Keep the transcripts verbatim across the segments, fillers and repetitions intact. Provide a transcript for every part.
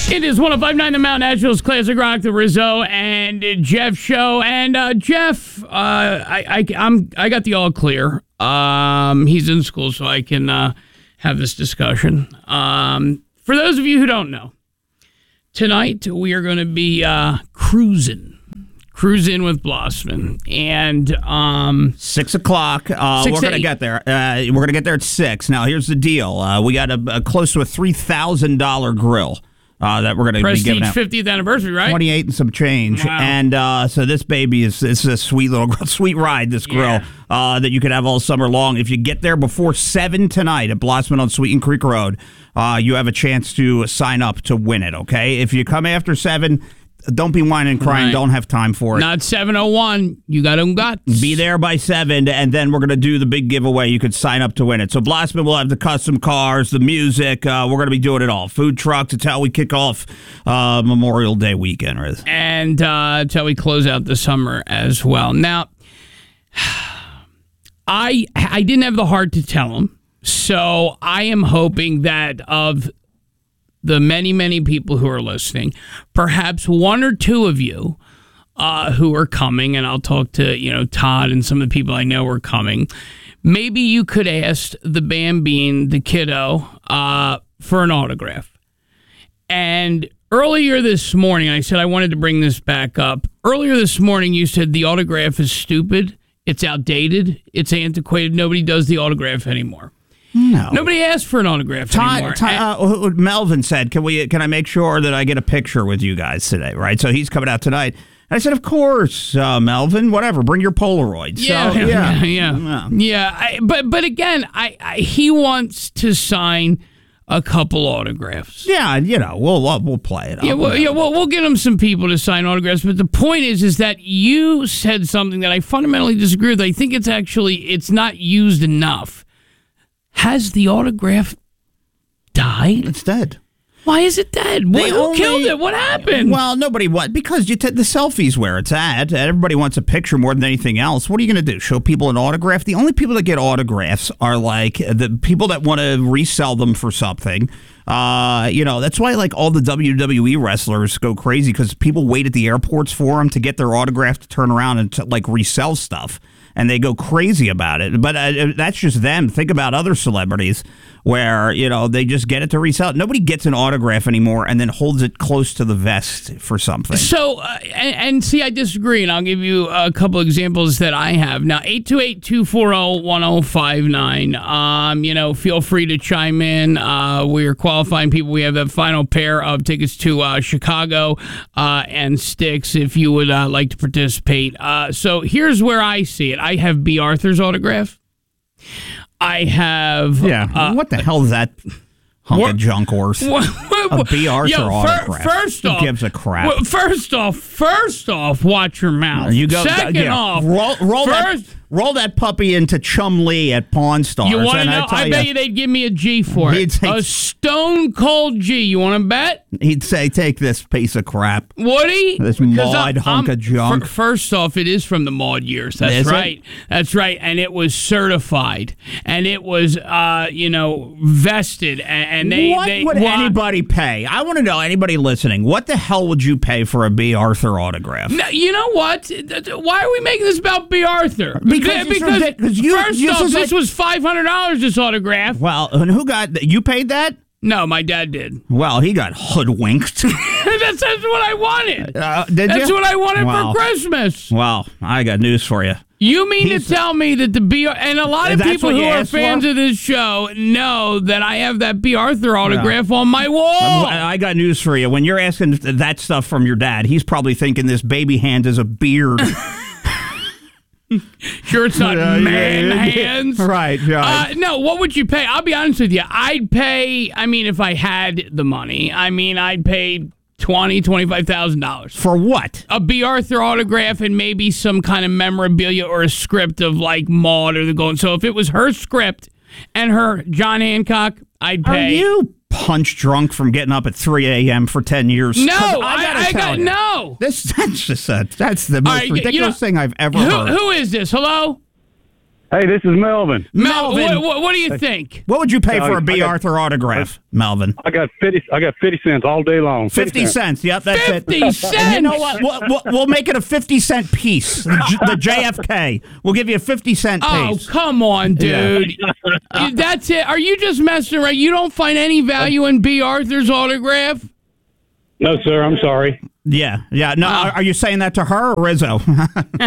It is one oh five point nine The Mount Naturals Classic Rock, the Rizzo and Jeff show. And uh, Jeff, uh, I, I, I'm, I got the all clear. Um, he's in school, so I can uh, have this discussion. Um, for those of you who don't know, tonight we are going to be uh, cruising. Cruise in with Blossman. And um, six o'clock. Uh, six we're going to get there. Uh, we're going to get there at six. Now, here's the deal. Uh, we got a, a close to a three thousand dollars grill uh, that we're going to be giving out. Prestige fiftieth anniversary, right? twenty-eight and some change. Wow. And uh, so this baby is this is a sweet little sweet ride, this grill, Yeah. uh, that you can have all summer long. If you get there before seven tonight at Blossman on Sweeten Creek Road, uh, you have a chance to sign up to win it, okay? If you come after seven, don't be whining and crying. Right. Don't have time for it. Not seven oh one. You got them guts. Be there by seven, and then we're going to do the big giveaway. You could sign up to win it. So Blossman will have the custom cars, the music. Uh, we're going to be doing it all. Food trucks. It's how we kick off uh, Memorial Day weekend, Riz. And uh, it's how we close out the summer as well. Now, I I didn't have the heart to tell him, so I am hoping that of the many, many people who are listening, perhaps one or two of you uh, who are coming, and I'll talk to, you know, Todd and some of the people I know are coming, maybe you could ask the Bambine, the kiddo, uh, for an autograph. And earlier this morning, I said I wanted to bring this back up. Earlier this morning, you said the autograph is stupid, it's outdated, it's antiquated, nobody does the autograph anymore. No. Nobody asked for an autograph Ty, anymore. Ty, uh, Melvin said, "Can we? Can I make sure that I get a picture with you guys today?" Right. So he's coming out tonight. And I said, "Of course, uh, Melvin. Whatever. Bring your Polaroid." Yeah, so, yeah, yeah, yeah, yeah. yeah I, but but again, I, I he wants to sign a couple autographs. Yeah, you know, we'll we'll, we'll play it. Yeah, well, yeah, well, we'll get him some people to sign autographs. But the point is, is that you said something that I fundamentally disagree with. I think it's actually it's not used enough. Has the autograph died? It's dead. Why is it dead? What, who only, killed it? What happened? Well, nobody what because you t- the selfie's where it's at. Everybody wants a picture more than anything else. What are you going to do? Show people an autograph? The only people that get autographs are like the people that want to resell them for something. Uh, you know, that's why like all the W W E wrestlers go crazy because people wait at the airports for them to get their autograph to turn around and to, like resell stuff. And they go crazy about it. But uh, that's just them. Think about other celebrities where, you know, they just get it to resell it. Nobody gets an autograph anymore and then holds it close to the vest for something. So, uh, and, and see, I disagree, and I'll give you a couple examples that I have. Now, eight two eight, two four zero, one zero five nine. Um, you know, feel free to chime in. Uh, we're qualifying people. We have that final pair of tickets to uh, Chicago uh, and Styx if you would uh, like to participate. Uh, so here's where I see it. I have B. Arthur's autograph. I have... Yeah, uh, what the hell is that hunk what, of junk horse? What, what, a B. Arthur yo, autograph. First off... Who gives a crap? Well, first off, first off, watch your mouth. You go, Second yeah, off... roll, roll, first, that, roll that puppy into Chum Lee at Pawn Stars. You want to and know? I, I bet you, you they'd give me a G for it. Say, a stone cold G. You want to bet? He'd say, take this piece of crap. Would he? This Maud hunk of junk. F- first off, it is from the Maud years. That's is right. It? That's right. And it was certified. And it was, uh, you know, vested. And, and they... What they, would well, anybody pay? I want to know, anybody listening, what the hell would you pay for a B. Arthur autograph? Now, you know what? Why are we making this about B. Arthur? Because, because because you, first you, off, this, this like, was five hundred dollars, this autograph. Well, and who got... You paid that? No, my dad did. Well, he got hoodwinked. that's, that's what I wanted. Uh, did that's you? what I wanted wow. for Christmas. Well, I got news for you. You mean He's, to tell me that the B... And a lot of that's people who are fans for? of this show know that I have that B. Arthur autograph yeah. on my wall. I got news for you. When you're asking that stuff from your dad, he's probably thinking this baby hand is a beard. Sure, it's not uh, man yeah, yeah, hands. Right, right. Uh, no, what would you pay? I'll be honest with you. I'd pay, I mean, if I had the money, I mean, I'd pay twenty thousand dollars, twenty-five thousand dollars. For what? A B. Arthur autograph and maybe some kind of memorabilia or a script of like Maud or the Golden. So if it was her script and her John Hancock, I'd pay. Are you punch drunk from getting up at three a.m. for ten years? No, I, I, I got you, no. This that's just a, that's the most right, ridiculous you know, thing I've ever who, heard. Who is this? Hello? Hey, this is Melvin. Mel, Melvin. what, what, what do you think? What would you pay for a I B. got- Arthur autograph, Melvin? I got fifty. I got fifty cents all day long. Fifty cents. Yep, that's Fifty it. cents. And you know what? We'll, we'll, we'll make it a fifty cent piece. The, J- the J F K. We'll give you a fifty cent Oh, piece. come on, dude. That's it. Are you just messing around? You don't find any value in B. Arthur's autograph? No, sir. I'm sorry. Yeah, yeah. No, are, are you saying that to her or Rizzo? yeah,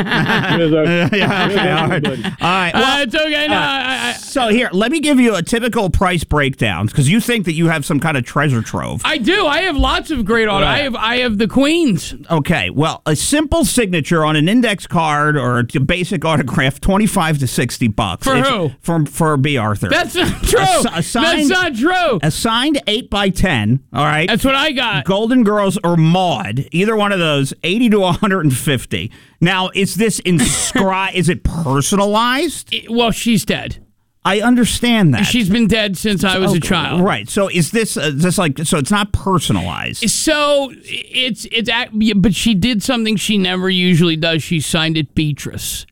okay, all right. All right. Well, uh, it's okay. No, uh, I, I, so here, let me give you a typical price breakdown because you think that you have some kind of treasure trove. I do. I have lots of great auto. I have. I have the Queens. Okay, well, a simple signature on an index card or a basic autograph, twenty-five to sixty bucks. For It's- who? For for B. Arthur. That's not true. A, a signed, That's not true. A signed eight by ten. All right. That's what I got. Golden Girls or Maud, either one of those, eighty to one hundred fifty. Now, is this inscribed? Is it personalized? It- well, she's dead. I understand that. She's been dead since I was a Okay, child. Right. So is this uh, this like so it's not personalized? So it's it's ac- but she did something she never usually does. She signed it Beatrice.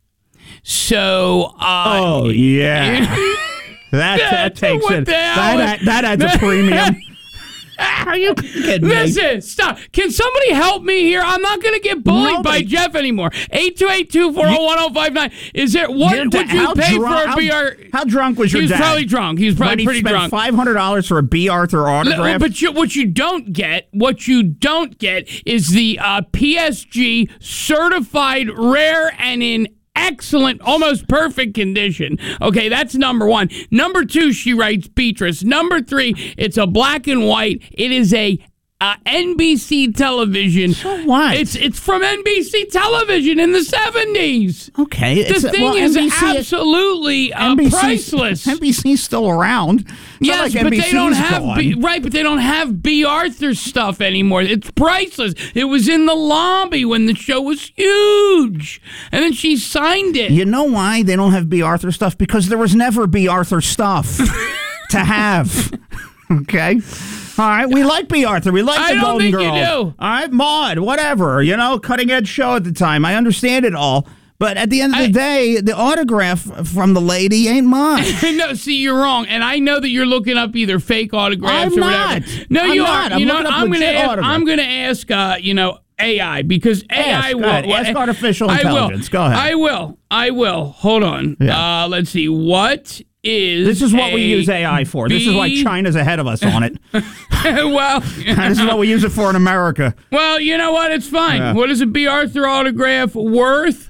So uh, oh yeah. that that takes What it. the hell? That that adds a premium. Are you kidding me? Listen, stop. Can somebody help me here? I'm not going to get bullied Nobody- by Jeff anymore. eight two eight, two four zero, one zero five nine. Is there, what Your would dad- you how pay drunk- for a how- B R? How drunk was He your was dad? probably drunk. He was probably When he pretty spent drunk. five hundred dollars for a B. Arthur autograph. But you, what you don't get, what you don't get is the uh, P S G certified rare and in excellent, almost perfect condition. Okay, that's number one. Number two, she writes Beatrice. Number three, it's a black and white. It is a uh, N B C television. So what? It's it's from N B C television in the seventies. okay. The it's, thing well, is N B C absolutely uh, N B C priceless. N B C's still around. It's not Yes, like but they don't N B C's have gone. B, right, but they don't have B. Arthur stuff anymore. It's priceless. It was in the lobby when the show was huge, and then she signed it. You know why they don't have B. Arthur stuff? Because there was never B. Arthur stuff to have. Okay. All right, we like B. Arthur. We like I the don't Golden think you Girls. do. All right, Maud, whatever. You know, cutting edge show at the time. I understand it all. But at the end of the I- day, the autograph from the lady ain't mine. No, see, you're wrong, and I know that you're looking up either fake autographs I'm or not. whatever. No, I'm you not. are. I'm You know, looking up I'm gonna legit ask. autographs. I'm gonna ask. Uh, you know, A I because A I Ask, will. go ahead. Ask artificial I will. intelligence. Go ahead. I will. I will. Hold on. Yeah. Uh, let's see. What is This is what we a use A I for. This is why B- China's ahead of us on it. well, This is what we use it for in America. well, you know what? It's fine. Yeah. What is a B. Arthur autograph worth?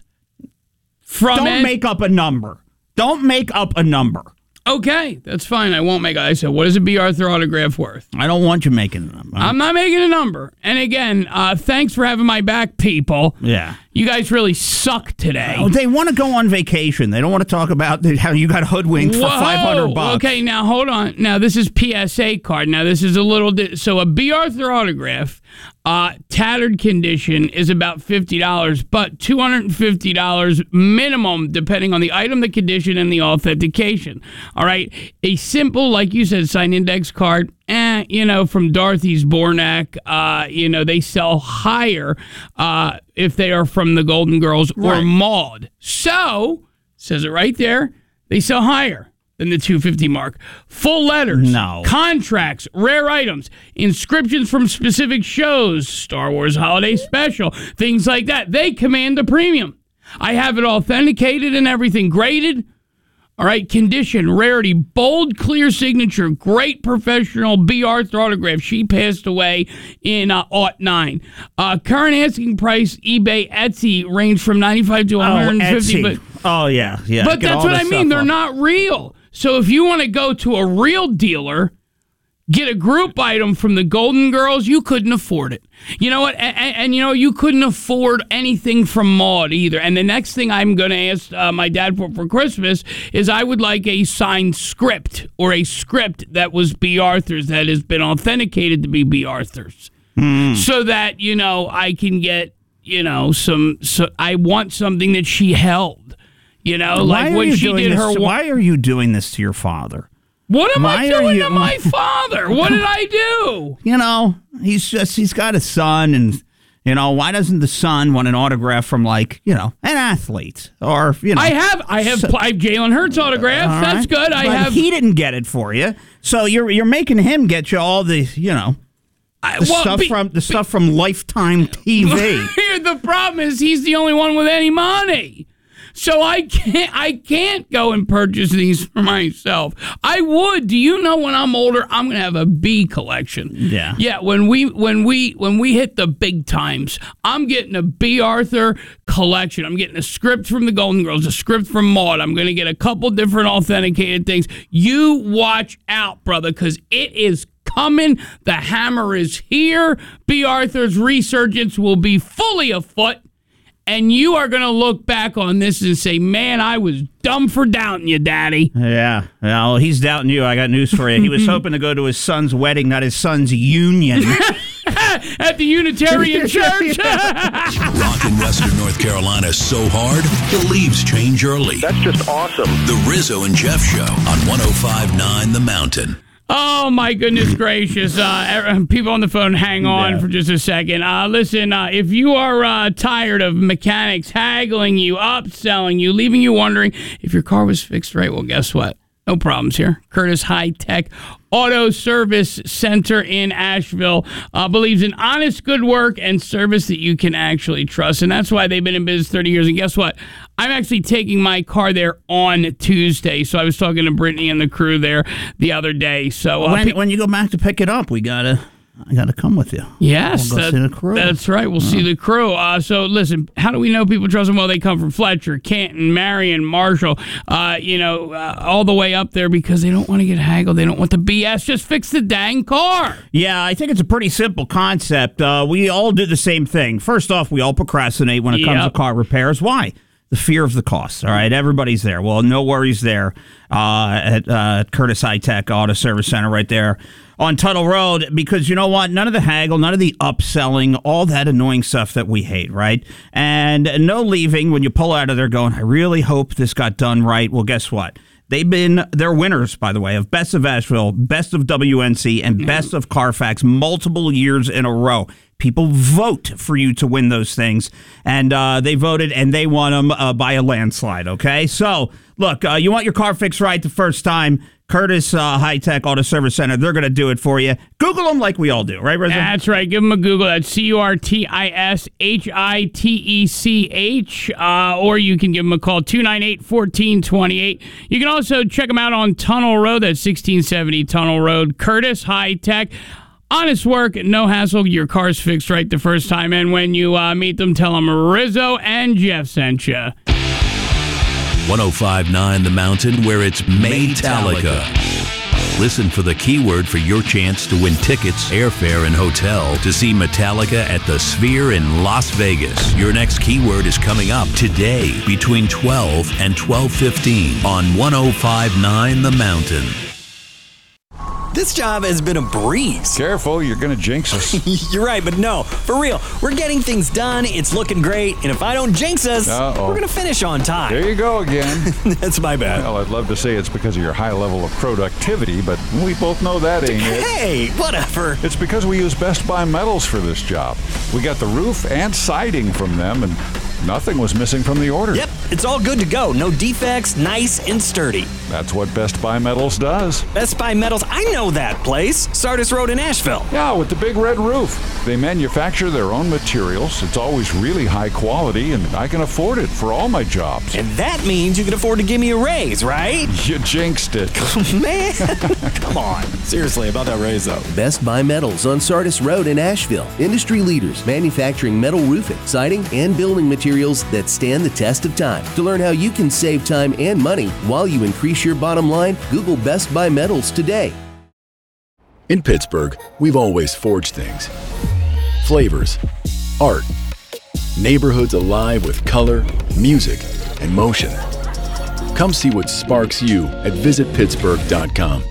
From Don't it? make up a number. Don't make up a number. Okay, that's fine. I won't make. I said, what is a B. Arthur autograph worth? I don't want you making a number. I'm not making a number. And again, uh, thanks for having my back, people. yeah. You guys really suck today. Oh, they want to go on vacation. They don't want to talk about the- how you got hoodwinked for Whoa. five hundred bucks. Okay, now hold on. Now this is P S A card. Now this is a little di- so a B. Arthur autograph, uh, tattered condition is about fifty dollars, but two hundred and fifty dollars minimum, depending on the item, the condition, and the authentication. All right, a simple, like you said, signed index card. Eh, you know, from Dorothy's Bornak, uh, you know, they sell higher uh, if they are from the Golden Girls or Right. Maud. So, says it right there, they sell higher than the two hundred fifty mark. Full letters, No. contracts, rare items, inscriptions from specific shows, Star Wars Holiday Special, things like that. They command a premium. I have it authenticated and everything graded. All right, condition, rarity, bold, clear signature, great professional B. Arthur autograph. She passed away in uh, aught nine. Uh, current asking price, eBay, Etsy, range from ninety-five to one hundred fifty. Etsy. But, Oh, yeah. yeah. but Get that's all what this I mean. stuff They're off. not real. So if you want to go to a real dealer, get a group item from the Golden Girls, you couldn't afford it. You know what? And, and, and you know, you couldn't afford anything from Maud either. And the next thing I'm going to ask uh, my dad for for Christmas is I would like a signed script or a script that was B. Arthur's that has been authenticated to be B. Arthur's. So that, you know, I can get, you know, some, so I want something that she held. You know, Why like are when you she doing did this her. to- why are you doing this to your father? What am Why I are doing you- to my father? What did I do? You know, he's just, he's got a son and You know, why doesn't the son want an autograph from, like, you know, an athlete or, you know? I have, I have, so, I have Jalen Hurts autograph. All That's right. good. I but have. He didn't get it for you, so you're you're making him get you all the, you know, I, the well, stuff be, from the stuff from Lifetime T V. The problem is he's the only one with any money. So I can't I can't go and purchase these for myself. I would. Do you know when I'm older I'm going to have a B collection? Yeah. Yeah, when we when we when we hit the big times, I'm getting a B. Arthur collection. I'm getting a script from the Golden Girls, a script from Maude. I'm going to get a couple different authenticated things. You watch out, brother, cuz it is coming. The hammer is here. B. Arthur's resurgence will be fully afoot. And you are going to look back on this and say, man, I was dumb for doubting you, Daddy. Yeah. Well, he's doubting you. I got news for you. He was hoping to go to his son's wedding, not his son's union. At the Unitarian Church. Rocking Western North Carolina so hard, the leaves change early. That's just awesome. The Rizzo and Jeff Show on one oh five point nine The Mountain. Oh, my goodness gracious. Uh, people on the phone, hang on yeah. for just a second. Uh, listen, uh, if you are uh, tired of mechanics haggling you, upselling you, leaving you wondering if your car was fixed right, well, guess what? No problems here. Curtis High Tech Auto Service Center in Asheville uh, believes in honest, good work and service that you can actually trust. And that's why they've been in business thirty years. And guess what? I'm actually taking my car there on Tuesday. So I was talking to Brittany and the crew there the other day. So uh, when, pe- when you go back to pick it up, we got to... I got to come with you. Yes, we'll go that, see the crew. That's right. We'll see the crew. Uh, so listen, how do we know people trust them? Well, they come from Fletcher, Canton, Marion, Marshall, uh, you know, uh, all the way up there because they don't want to get haggled. They don't want the B S. Just fix the dang car. Yeah, I think it's a pretty simple concept. Uh, we all do the same thing. First off, we all procrastinate when it comes Yep. to car repairs. Why? The fear of the cost. All right, everybody's there. Well, no worries there uh, at uh, Curtis High Tech Auto Service Center right there on Tuttle Road, because you know what? None of the haggle, none of the upselling, all that annoying stuff that we hate, right? And no leaving when you pull out of there going, I really hope this got done right. Well, guess what? They've been, they're winners, by the way, of Best of Asheville, Best of W N C, and Best of Carfax multiple years in a row. People vote for you to win those things, and uh, they voted, and they won them uh, by a landslide, okay? So, look, uh, you want your car fixed right the first time, Curtis uh, High Tech Auto Service Center, they're going to do it for you. Google them like we all do, right, Rizzo? That's right. Give them a Google. That's C U R T I S H I T E C H. Uh, or you can give them a call, two nine eight, one four two eight. You can also check them out on Tunnel Road. That's sixteen seventy Tunnel Road. Curtis High Tech. Honest work, no hassle. Your car's fixed right the first time. And when you uh, meet them, tell them Rizzo and Jeff sent you. one oh five point nine The Mountain, where it's Maytalica. Listen for the keyword for your chance to win tickets, airfare, and hotel to see Metallica at the Sphere in Las Vegas. Your next keyword is coming up today between twelve and twelve fifteen on one oh five point nine The Mountain. This job has been a breeze. Careful, you're going to jinx us. You're right, but no, for real. We're getting things done, it's looking great, and if I don't jinx us, Uh-oh. we're going to finish on time. There you go again. That's my bad. Well, I'd love to say it's because of your high level of productivity, but we both know that ain't it. Hey, whatever. It's because we use Best Buy Metals for this job. We got the roof and siding from them, and nothing was missing from the order. Yep, it's all good to go. No defects, nice and sturdy. That's what Best Buy Metals does. Best Buy Metals, I know that place. Sardis Road in Asheville. Yeah, with the big red roof. They manufacture their own materials. It's always really high quality, and I can afford it for all my jobs. And that means you can afford to give me a raise, right? You jinxed it. Man, come on. Seriously, about that raise, though. Best Buy Metals on Sardis Road in Asheville. Industry leaders manufacturing metal roofing, siding, and building materials that stand the test of time. To learn how you can save time and money while you increase your bottom line, Google Best Buy Metals today. In Pittsburgh, we've always forged things. Flavors, art, neighborhoods alive with color, music, and motion. Come see what sparks you at visit pittsburgh dot com.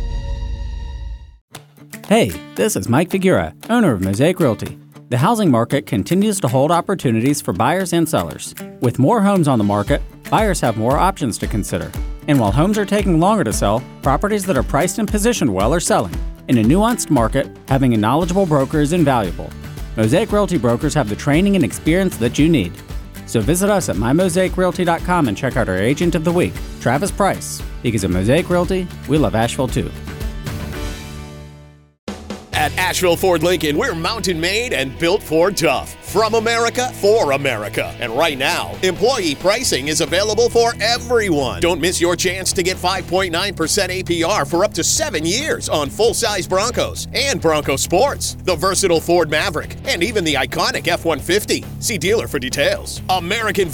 Hey, this is Mike Figura, owner of Mosaic Realty. The housing market continues to hold opportunities for buyers and sellers. With more homes on the market, buyers have more options to consider. And while homes are taking longer to sell, properties that are priced and positioned well are selling. In a nuanced market, having a knowledgeable broker is invaluable. Mosaic Realty brokers have the training and experience that you need. So visit us at my mosaic realty dot com and check out our Agent of the Week, Travis Price. Because at Mosaic Realty, we love Asheville too. At Asheville Ford Lincoln, we're mountain made and built Ford tough. From America, for America. And right now, employee pricing is available for everyone. Don't miss your chance to get five point nine percent A P R for up to seven years on full-size Broncos and Bronco Sports, the versatile Ford Maverick, and even the iconic F one fifty. See dealer for details. American